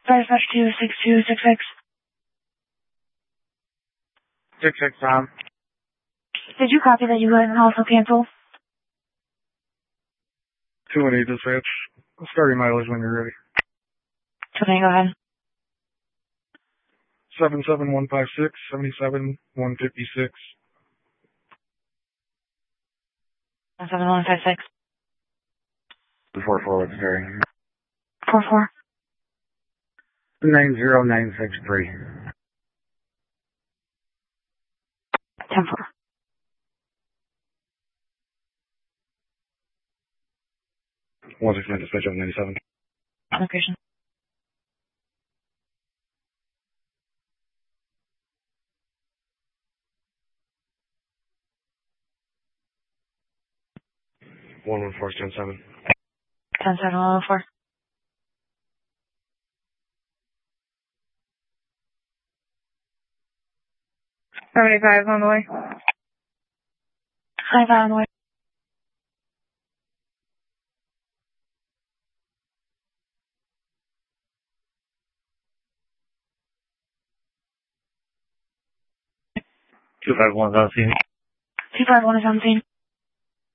5-26266. 66, Tom. Did you copy that you go ahead and also cancel? 218 dispatch. Starting mileage when you're ready. Okay, go ahead. 77156, 77156. 77156. 44 what's carrying? 44. 90963. 10-4. One 69 dispatch of 97. Location. One 14107. 107-104. $75 on the way. 5 on the way. Two 5 1 on scene. 251 is on scene.